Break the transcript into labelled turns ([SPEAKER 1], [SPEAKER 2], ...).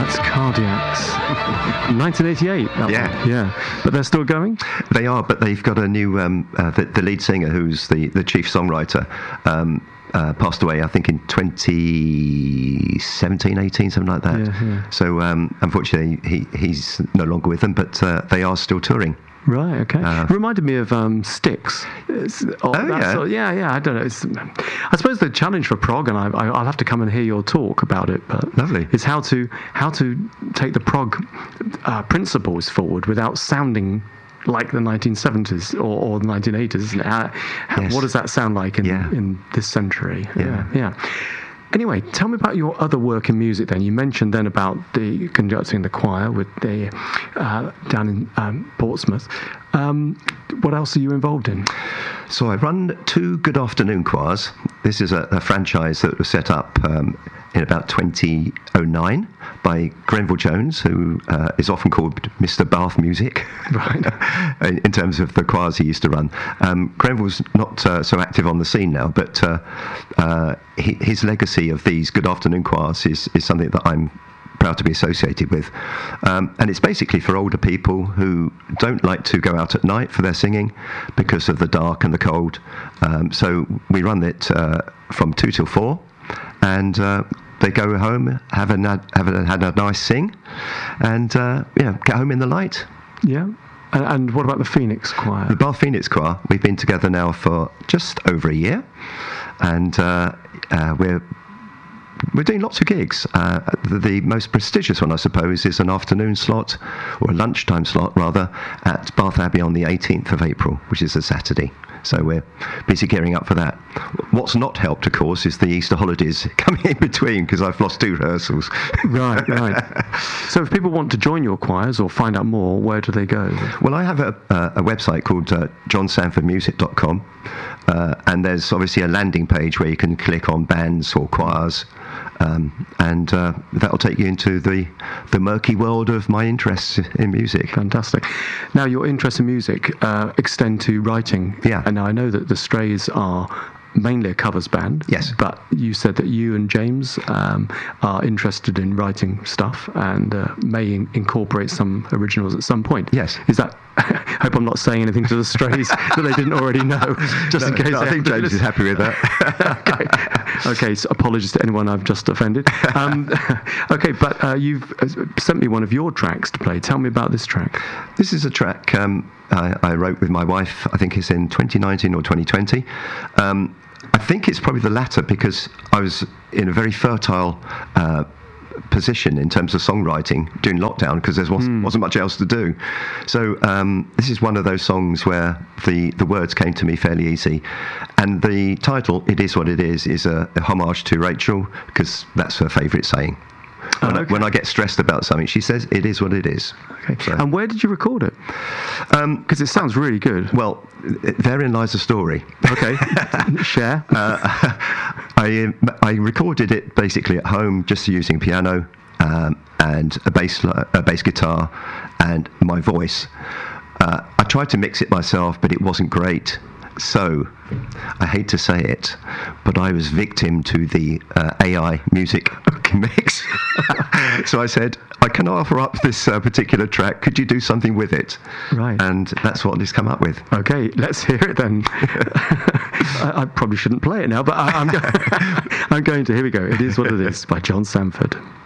[SPEAKER 1] That's Cardiacs. 1988. Yeah. But they're still going?
[SPEAKER 2] They are, but they've got a new, the lead singer, who's the chief songwriter, passed away, I think, in 2017, 18, something like that.
[SPEAKER 1] Yeah.
[SPEAKER 2] So, unfortunately, he's no longer with them, but they are still touring.
[SPEAKER 1] Right, okay. Reminded me of Styx. Yeah, I don't know. I suppose the challenge for prog, and I'll have to come and hear your talk about it, but
[SPEAKER 2] lovely,
[SPEAKER 1] is how to take the prog principles forward without sounding like the 1970s or the 1980s.
[SPEAKER 2] Yes.
[SPEAKER 1] What does that sound like in this century? Yeah. Anyway, tell me about your other work in music then. You mentioned then about the conducting the choir with the down in Portsmouth. What else are you involved in?
[SPEAKER 2] So I run 2 Good Afternoon choirs. This is a franchise that was set up in about 2009 by Grenville Jones, who is often called Mr. Bath Music,
[SPEAKER 1] right?
[SPEAKER 2] in terms of the choirs he used to run. Grenville's not so active on the scene now, but his legacy of these Good Afternoon choirs is something that I'm proud to be associated with, and it's basically for older people who don't like to go out at night for their singing because of the dark and the cold. So we run it from 2 till 4, and they go home, have a nice sing, and get home in the light.
[SPEAKER 1] Yeah. And what about the Phoenix Choir?
[SPEAKER 2] The Bath Phoenix Choir. We've been together now for just over a year, and we're doing lots of gigs. The most prestigious one, I suppose, is an afternoon slot, or a lunchtime slot, rather, at Bath Abbey on the 18th of April, which is a Saturday. So we're busy gearing up for that. What's not helped, of course, is the Easter holidays coming in between, because I've lost 2 rehearsals.
[SPEAKER 1] Right. So if people want to join your choirs or find out more, where do they go?
[SPEAKER 2] Well, I have a website called johnsanfordmusic.com, and there's obviously a landing page where you can click on bands or choirs, and that'll take you into the murky world of my interests in music.
[SPEAKER 1] Fantastic. Now, your interest in music extend to writing.
[SPEAKER 2] Yeah.
[SPEAKER 1] And now I know that the Strays are mainly a covers band.
[SPEAKER 2] Yes.
[SPEAKER 1] But you said that you and James are interested in writing stuff and may incorporate some originals at some point.
[SPEAKER 2] Yes.
[SPEAKER 1] Is that... I hope I'm not saying anything to the Strays that they didn't already know, just in case.
[SPEAKER 2] No, I think James is happy with
[SPEAKER 1] that. Okay, so apologies to anyone I've just offended. Okay, but you've sent me one of your tracks to play. Tell me about this track.
[SPEAKER 2] This is a track I wrote with my wife. I think it's in 2019 or 2020. I think it's probably the latter, because I was in a very fertile position in terms of songwriting during lockdown, because there wasn't much else to do. So this is one of those songs where the words came to me fairly easy, and the title, It Is What It Is a homage to Rachel, because that's her favourite saying. When I get stressed about something, she says, "It is what it is."
[SPEAKER 1] Okay. So. And where did you record it? Because it sounds really good.
[SPEAKER 2] Well, therein lies the story.
[SPEAKER 1] Okay. Share.
[SPEAKER 2] I recorded it basically at home, just using piano and a bass guitar and my voice. I tried to mix it myself, but it wasn't great. So, I hate to say it, but I was victim to the AI music mix. So I said, I can offer up this particular track. Could you do something with it?
[SPEAKER 1] Right.
[SPEAKER 2] And that's what it's come up with.
[SPEAKER 1] Okay, let's hear it then. I probably shouldn't play it now, but I'm going to. Here we go. It Is What It Is by John Sanford.